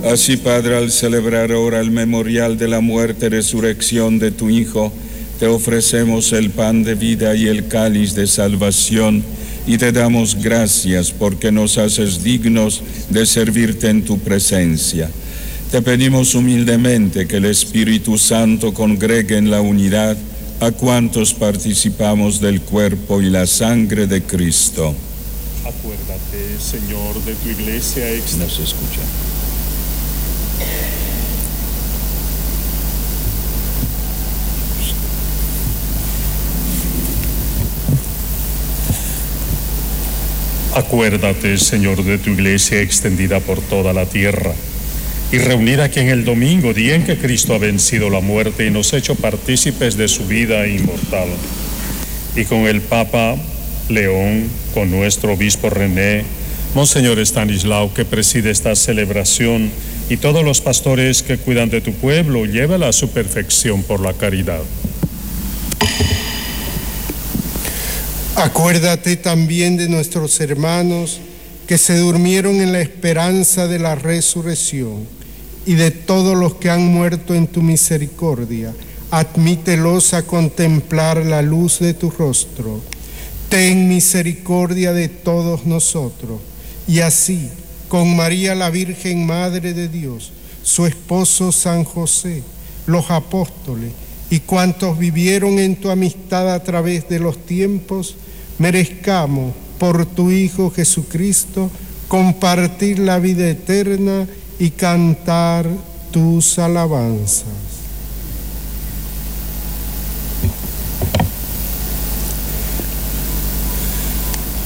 Así, Padre, al celebrar ahora el memorial de la muerte y resurrección de tu Hijo, te ofrecemos el pan de vida y el cáliz de salvación, y te damos gracias porque nos haces dignos de servirte en tu presencia. Te pedimos humildemente que el Espíritu Santo congregue en la unidad a cuantos participamos del cuerpo y la sangre de Cristo. Acuérdate, Señor, de tu iglesia. Nos escucha. Acuérdate, Señor, de tu iglesia extendida por toda la tierra y reunida aquí en el domingo, día en que Cristo ha vencido la muerte y nos ha hecho partícipes de su vida inmortal. Y con el Papa León, con nuestro obispo René, Monseñor Estanislao, que preside esta celebración, y todos los pastores que cuidan de tu pueblo, llévala a su perfección por la caridad. Acuérdate también de nuestros hermanos que se durmieron en la esperanza de la resurrección y de todos los que han muerto en tu misericordia. Admítelos a contemplar la luz de tu rostro. Ten misericordia de todos nosotros, y así, con María la Virgen Madre de Dios, su esposo San José, los apóstoles y cuantos vivieron en tu amistad a través de los tiempos, merezcamos por tu Hijo Jesucristo compartir la vida eterna y cantar tus alabanzas.